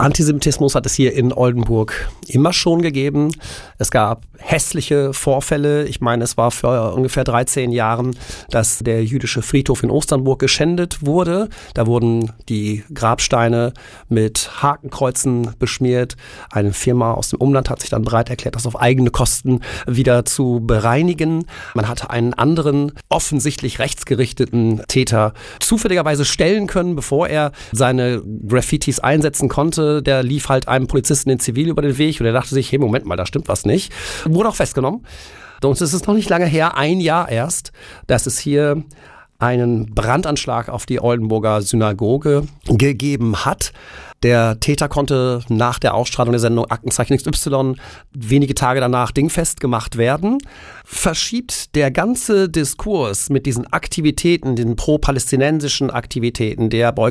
Antisemitismus hat es hier in Oldenburg immer schon gegeben. Es gab hässliche Vorfälle. Ich meine, es war vor ungefähr 13 Jahren, dass der jüdische Friedhof in Osternburg geschändet wurde. Da wurden die Grabsteine mit Hakenkreuzen beschmiert. Eine Firma aus dem Umland hat sich dann bereit erklärt, das auf eigene Kosten wieder zu bereinigen. Man hatte einen anderen, offensichtlich rechtsgerichteten Täter zufälligerweise stellen können, bevor er seine Graffitis einsetzen konnte. Der lief halt einem Polizisten in Zivil über den Weg und er dachte sich, hey, Moment mal, da stimmt was nicht. Wurde auch festgenommen. Und es ist noch nicht lange her, 1 Jahr erst, dass es hier einen Brandanschlag auf die Oldenburger Synagoge gegeben hat. Der Täter konnte nach der Ausstrahlung der Sendung Aktenzeichen XY wenige Tage danach dingfest gemacht werden. Verschiebt der ganze Diskurs mit diesen Aktivitäten, den pro-palästinensischen Aktivitäten, der